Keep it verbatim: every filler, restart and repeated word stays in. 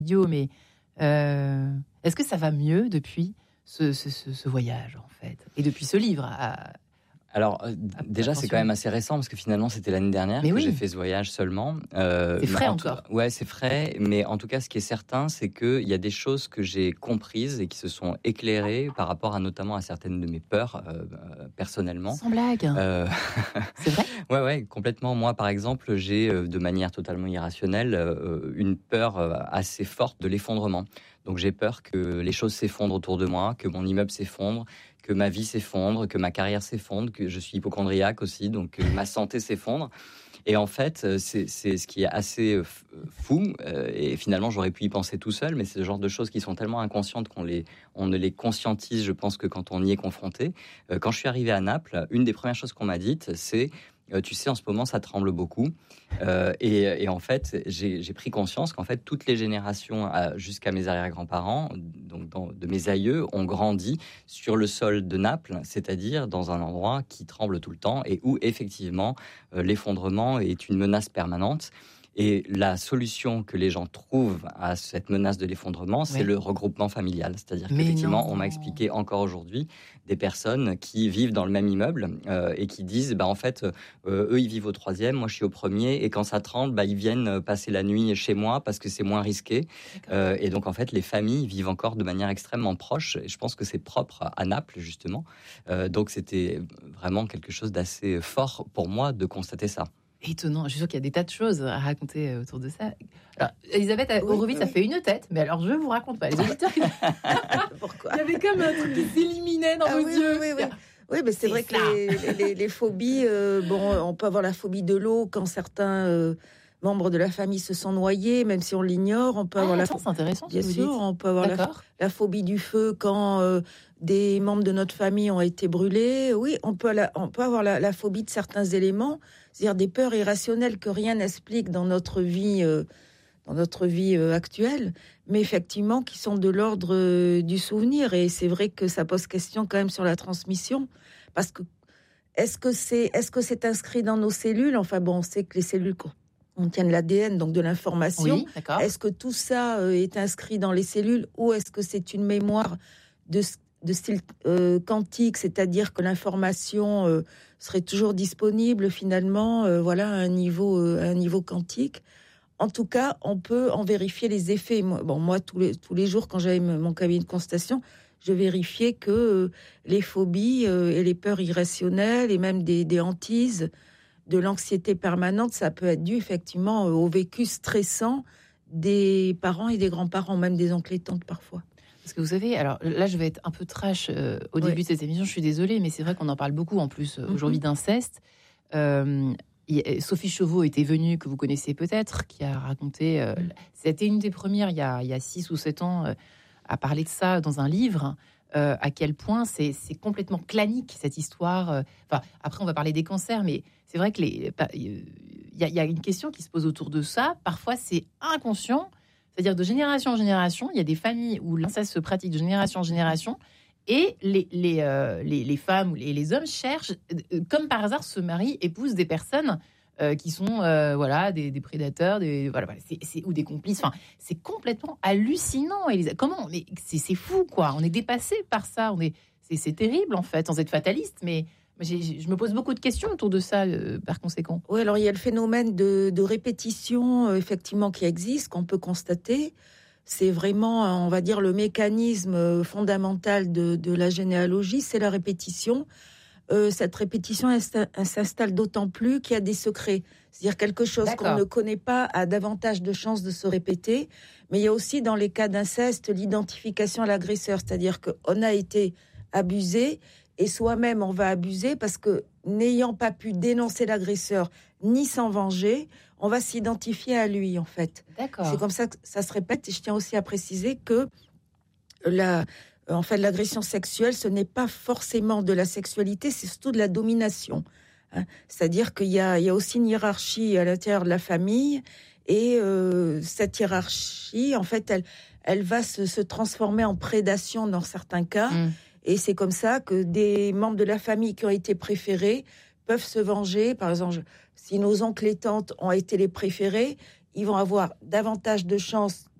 idiot, mais euh, est-ce que ça va mieux depuis ce, ce, ce, ce voyage, en fait, et depuis ce livre à, Alors, euh, à, déjà, attention. c'est quand même assez récent, parce que finalement, c'était l'année dernière mais que oui. j'ai fait ce voyage seulement. Euh, c'est frais en encore. Tout, ouais, c'est frais, mais en tout cas, ce qui est certain, c'est qu'il y a des choses que j'ai comprises et qui se sont éclairées par rapport à notamment à certaines de mes peurs, euh, euh, personnellement. Sans blague. Euh... c'est vrai. Ouais, ouais, complètement. Moi, par exemple, j'ai, euh, de manière totalement irrationnelle, euh, une peur euh, assez forte de l'effondrement. Donc, j'ai peur que les choses s'effondrent autour de moi, que mon immeuble s'effondre, que ma vie s'effondre, que ma carrière s'effondre, que je suis hypocondriaque aussi, donc que ma santé s'effondre. Et en fait, c'est, c'est ce qui est assez fou. Et finalement, j'aurais pu y penser tout seul, mais c'est le genre de choses qui sont tellement inconscientes qu'on les, on ne les conscientise, je pense, que quand on y est confronté. Quand je suis arrivé à Naples, une des premières choses qu'on m'a dites, c'est tu sais, en ce moment, ça tremble beaucoup. Euh, et, et en fait, j'ai, j'ai pris conscience qu'en fait, toutes les générations, jusqu'à mes arrière-grands-parents, donc dans, de mes aïeux, ont grandi sur le sol de Naples, c'est-à-dire dans un endroit qui tremble tout le temps et où, effectivement, euh, l'effondrement est une menace permanente. Et la solution que les gens trouvent à cette menace de l'effondrement, c'est ouais. le regroupement familial. C'est-à-dire Mais qu'effectivement, non. on m'a expliqué encore aujourd'hui des personnes qui vivent dans le même immeuble euh, et qui disent, bah, en fait, euh, eux, ils vivent au troisième, moi, je suis au premier. Et quand ça tremble, bah, ils viennent passer la nuit chez moi parce que c'est moins risqué. Euh, et donc, en fait, les familles vivent encore de manière extrêmement proche. Et je pense que c'est propre à Naples, justement. Euh, donc, c'était vraiment quelque chose d'assez fort pour moi de constater ça. Étonnant, je suis sûre qu'il y a des tas de choses à raconter autour de ça. Alors, Elisabeth Horowitz, oui, oui. ça fait une tête, mais alors je vous raconte pas. Les auditeurs, pourquoi ? Il y avait comme un truc qui s'éliminait dans ah, vos oui, yeux. Oui, oui, oui. Oui, mais c'est, c'est vrai ça. que les, les, les phobies, euh, bon, on peut avoir la phobie de l'eau quand certains euh, membres de la famille se sont noyés, même si on l'ignore. On peut ah, avoir attends, la c'est intéressant. Bien sûr, dites. on peut avoir la, la phobie du feu quand euh, des membres de notre famille ont été brûlés. Oui, on peut, la, on peut avoir la, la phobie de certains éléments, c'est-à-dire des peurs irrationnelles que rien n'explique dans notre vie, euh, dans notre vie euh, actuelle, mais effectivement qui sont de l'ordre euh, du souvenir. Et c'est vrai que ça pose question quand même sur la transmission, parce que est-ce que c'est, est-ce que c'est inscrit dans nos cellules ? Enfin bon, on sait que les cellules contiennent l'A D N, donc de l'information. Oui, d'accord. Est-ce que tout ça euh, est inscrit dans les cellules ou est-ce que c'est une mémoire de, de style euh, quantique, c'est-à-dire que l'information euh, serait toujours disponible finalement, euh, voilà, à un niveau, euh, à un niveau quantique. En tout cas, on peut en vérifier les effets. Moi, bon, moi, tous les, tous les jours, quand j'avais mon cabinet de constatation, je vérifiais que euh, les phobies euh, et les peurs irrationnelles et même des, des hantises, de l'anxiété permanente, ça peut être dû effectivement au vécu stressant des parents et des grands-parents, même des oncles et tantes parfois. Parce que vous savez, alors là, je vais être un peu trash euh, au oui. début de cette émission, je suis désolée, mais c'est vrai qu'on en parle beaucoup en plus euh, mm-hmm. aujourd'hui d'inceste. Euh, Sophie Chauveau était venue, que vous connaissez peut-être, qui a raconté, euh, c'était une des premières il y a, il y a six ou sept ans, euh, à parler de ça dans un livre. Euh, à quel point c'est, c'est complètement clanique cette histoire. Enfin, après on va parler des cancers, mais c'est vrai que les, il y, y a une question qui se pose autour de ça. Parfois c'est inconscient, c'est-à-dire de génération en génération, il y a des familles où l'inceste se pratique de génération en génération, et les les euh, les, les femmes ou les, les hommes cherchent, euh, comme par hasard, se marient, épousent des personnes Euh, qui sont euh, voilà des, des prédateurs, des voilà, voilà c'est, c'est, ou des complices. Enfin, c'est complètement hallucinant. Elisa. Comment mais c'est, c'est fou quoi. On est dépassé par ça. On est c'est, c'est terrible en fait, sans être fataliste. Mais j'ai, j'ai, je me pose beaucoup de questions autour de ça euh, par conséquent. Oui, alors il y a le phénomène de, de répétition euh, effectivement qui existe, qu'on peut constater. C'est vraiment, on va dire, le mécanisme fondamental de, de la généalogie, c'est la répétition. Euh, cette répétition elle, elle s'installe d'autant plus qu'il y a des secrets. C'est-à-dire quelque chose D'accord. qu'on ne connaît pas a davantage de chances de se répéter. Mais il y a aussi dans les cas d'inceste l'identification à l'agresseur. C'est-à-dire qu'on a été abusé et soi-même on va abuser parce que n'ayant pas pu dénoncer l'agresseur ni s'en venger, on va s'identifier à lui en fait. D'accord. C'est comme ça que ça se répète. Et je tiens aussi à préciser que la... En fait, l'agression sexuelle, ce n'est pas forcément de la sexualité, c'est surtout de la domination. Hein. C'est-à-dire qu'il y a, il y a aussi une hiérarchie à l'intérieur de la famille, et euh, cette hiérarchie, en fait, elle, elle va se, se transformer en prédation dans certains cas. Mmh. Et c'est comme ça que des membres de la famille qui ont été préférés peuvent se venger. Par exemple, si nos oncles et tantes ont été les préférés, ils vont avoir davantage de chances